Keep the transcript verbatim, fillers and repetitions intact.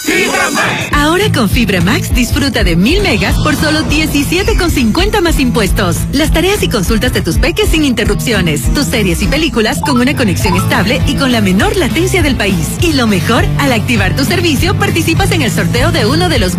Fibra Max. Ahora con Fibra Max disfruta de mil megas por solo diecisiete con cincuenta más impuestos. Las tareas y consultas de tus peques sin interrupciones. Tus series y películas con una conexión estable y con la menor latencia del país. Y lo mejor, al activar tu servicio participas en el sorteo de uno de los